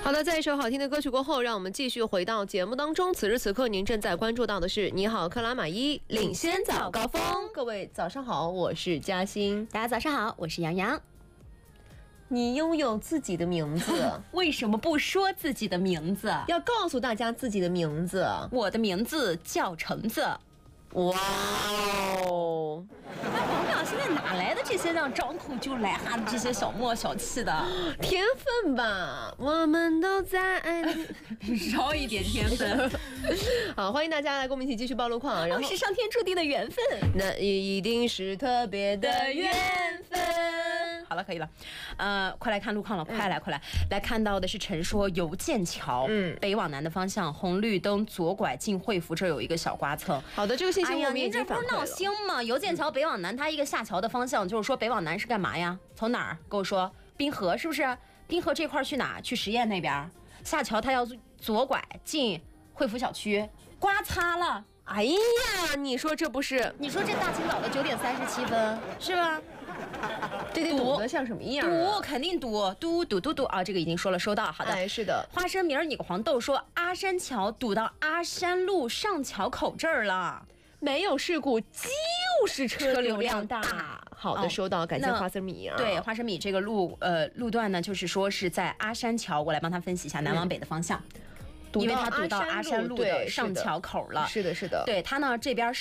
好的，在一首好听的歌曲过后，让我们继续回到节目当中。此时此刻，您正在关注到的是《你好，克拉玛依》领先早高峰。各位早上好，我是嘉欣。 大家早上好，我是杨洋。 你拥有自己的名字， 为什么不说自己的名字？ 要告诉大家自己的名字。 我的名字叫橙子。 哇哦！ 哎，我们俩现在哪来的这些让张口就来哈的这些小莫小气的天分吧？我们都在爱你， 少一点天分。 好，欢迎大家来跟我们一起继续报路况。然后是上天注定的缘分， 那一定是特别的缘分。 好了，可以了，快来看路况了，快来，来看到的是陈说邮件桥，北往南的方向，红绿灯左拐进惠福，这有一个小刮蹭。 好的，这个信息我们已经反馈了。 您这不是闹心吗？邮件桥北往南，它一个下桥的方向，就是说北往南是干嘛呀？从哪儿？跟我说，滨河是不是？滨河这块去哪？去实验那边。下桥它要左拐进惠福小区，刮擦了。 哎呀，你说这不是？ 你说这大清早的9点37分是吧？ 这得堵得像什么样？ 堵，肯定堵，堵啊！这个已经说了，收到。好的， 哎，是的。 花生米儿，你个黄豆说阿山桥堵到阿山路上桥口这儿了， 没有事故，就是车流量大。好的，收到，感谢花生米啊。 对，花生米这个路段呢，就是说是在阿山桥，我来帮他分析一下南往北的方向。因为它堵到阿山路的上桥口了。 是的，是的。 对，它呢这边